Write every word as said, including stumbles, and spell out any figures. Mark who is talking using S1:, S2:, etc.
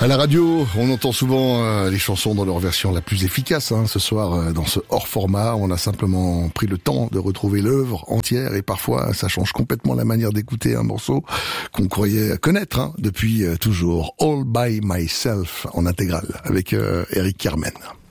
S1: À la radio, on entend souvent euh, les chansons dans leur version la plus efficace. Hein. Ce soir, euh, dans ce hors format, on a simplement pris le temps de retrouver l'œuvre entière et parfois ça change complètement la manière d'écouter un morceau qu'on croyait connaître hein, depuis euh, toujours. All by Myself en intégrale avec euh, Eric Carmen.